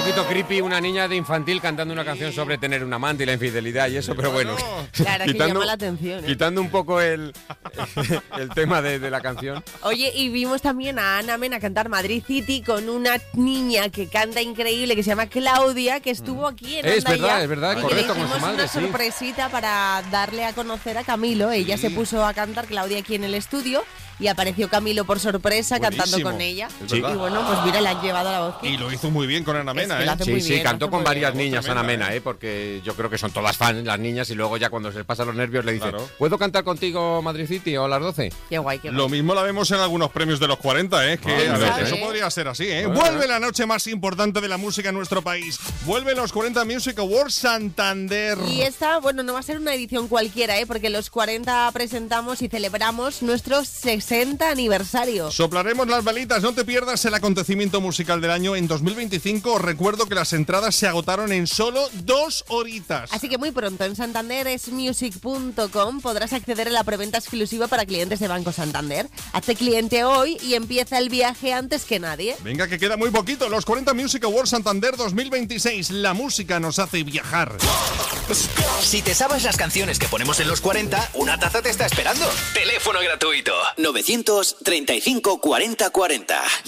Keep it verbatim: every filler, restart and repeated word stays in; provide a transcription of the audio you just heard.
poquito creepy una niña de infantil cantando una canción sobre tener un amante y la infidelidad y eso, pero bueno. Claro, que llama la atención. ¿eh? Quitando un poco el, el tema de, de la canción. Oye, y vimos también a Ana Mena cantar Madrid City con una niña que canta increíble, que se llama Claudia, que estuvo aquí en Es Onda verdad, Ya, es verdad, y correcto, que le con su hicimos madre, una sí. sorpresita para darle a conocer a Camilo. Ella Sí. se puso a cantar Claudia aquí en el estudio y apareció Camilo por sorpresa Buenísimo. cantando con ella. Es Y verdad. bueno, pues mira, le han llevado la voz. Y lo hizo muy bien con Ana Mena, Es que ¿eh? la hace Sí, muy sí, bien, cantó hace con muy varias bien. niñas Tremenda, Ana Mena, ¿eh? ¿eh? Porque yo creo que son todas fans las niñas y luego ya cuando se les pasan los nervios le dicen, Claro. ¿puedo cantar contigo Madrid City o a las doce? Qué guay, qué guay. Lo mismo la vemos en algunos premios de los cuarenta, ¿eh? Que Ah, a ver, sabe? eso podría ser así, ¿eh? Bueno, Vuelve bueno. la noche más importante de la música en nuestro país. Vuelve los cuarenta Music Awards Santander. Y esta, bueno, no va a ser una edición cualquiera, ¿eh? Porque los cuarenta presentamos y celebramos nuestro sesenta aniversario. Soplaremos las velitas, no te pierdas el acontecimiento musical del año en dos mil veinticinco. Os recuerdo que las entradas se agotaron en solo dos horitas. Así que muy pronto en santanderesmusic punto com podrás acceder a la preventa exclusiva para clientes de Banco Santander. Hazte cliente hoy y empieza el viaje antes que nadie. Venga, que queda muy poquito. Los cuarenta Music Awards Santander dos mil veintiséis. La música nos hace viajar. Si te sabes las canciones que ponemos en los cuarenta, una taza te está esperando. Teléfono gratuito. novecientos treinta y cinco cuarenta cuarenta.